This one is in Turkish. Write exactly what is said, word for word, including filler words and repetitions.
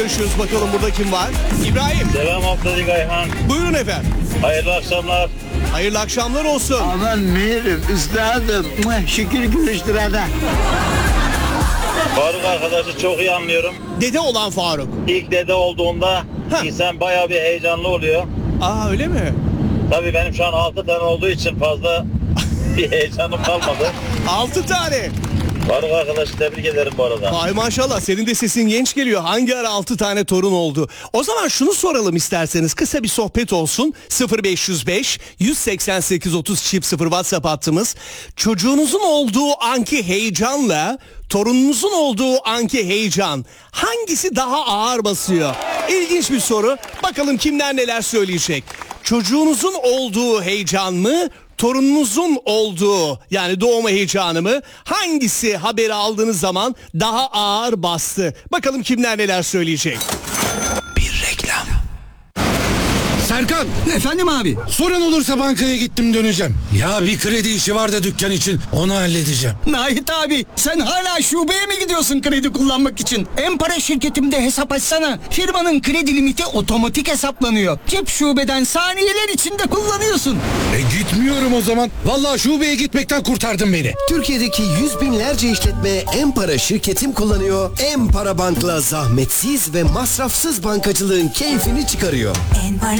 Görüşürüz bakalım burada kim var? İbrahim. Selam Abdülkadir Ayhan. Buyurun efendim. Hayırlı akşamlar. Hayırlı akşamlar olsun. Aman mirim, üstadım. Şükür görüştürene. Faruk arkadaşı çok iyi anlıyorum. Dede olan Faruk. İlk dede olduğunda Heh. insan bayağı bir heyecanlı oluyor. Aa öyle mi? Tabii benim şu an altı tane olduğu için fazla bir heyecanım kalmadı. Altı tane. Faruk arkadaşı tebrik ederim bu arada. Vay maşallah, senin de sesin genç geliyor. Hangi ara altı tane torun oldu? O zaman şunu soralım isterseniz, kısa bir sohbet olsun. sıfır beş yüz beş yüz seksen sekiz otuz çift sıfır WhatsApp hattımız. Çocuğunuzun olduğu anki heyecanla torununuzun olduğu anki heyecan hangisi daha ağır basıyor? İlginç bir soru. Bakalım kimler neler söyleyecek. Çocuğunuzun olduğu heyecan mı? Torununuzun olduğu, yani doğum heyecanı mı? Hangisi haberi aldığınız zaman daha ağır bastı? Bakalım kimler neler söyleyecek. Bir reklam. Serkan, Efendim abi. sorun olursa bankaya gittim döneceğim. Ya bir kredi işi var da dükkan için, onu halledeceğim. Nahit abi, sen hala şubeye mi gidiyorsun kredi kullanmak için? En-Para şirketimde hesap açsana. Firmanın kredi limiti otomatik hesaplanıyor. Cep şubeden saniyeler içinde kullanıyorsun. E gitmiyorum o zaman. Vallahi şubeye gitmekten kurtardın beni. Türkiye'deki yüz binlerce işletme En-Para şirketim kullanıyor. En-Para Bank'la zahmetsiz ve masrafsız bankacılığın keyfini çıkarıyor. En-Para